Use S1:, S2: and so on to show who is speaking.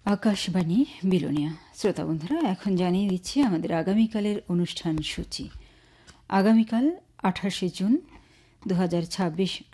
S1: আকাশবাণী বিলোনিয়া। শ্রোতা বন্ধুরা, এখন জানিয়ে দিচ্ছি আমাদের আগামীকালের অনুষ্ঠান সূচি। আগামীকাল 28শে জুন 2026